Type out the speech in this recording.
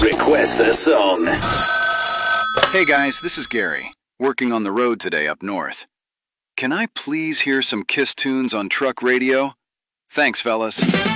Request a song. Hey guys, this is Gary, working on the road today up north. Can I please hear some Kiss tunes on truck radio? Thanks, fellas.